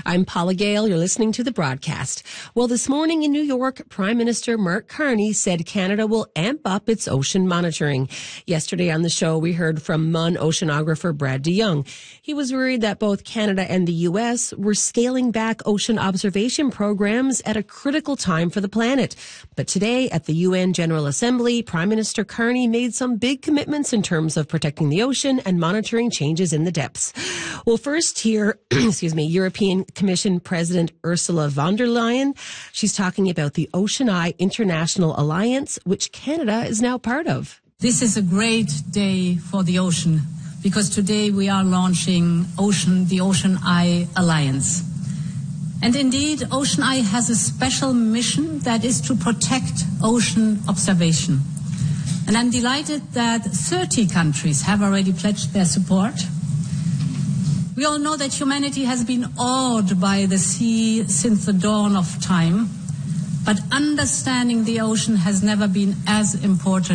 I'm Paula Gale. You're listening to the broadcast. Well, this morning in New York, Prime Minister Mark Carney said Canada will amp up its ocean monitoring. Yesterday on the show, we heard from MUN oceanographer Brad DeYoung. He was worried that both Canada and the U.S. were scaling back ocean observation programs at a critical time for the planet. But today at the UN General Assembly, Prime Minister Carney made some big commitments in terms of protecting the ocean and monitoring changes in the depths. Well, first here, European Commission President Ursula von der Leyen. She's talking about the Ocean Eye International Alliance, which Canada is now part of. This is a great day for the ocean because today we are launching the Ocean Eye Alliance. And indeed, Ocean Eye has a special mission that is to protect ocean observation. And I'm delighted that 30 countries have already pledged their support. We all know that humanity has been awed by the sea since the dawn of time, but understanding the ocean has never been as important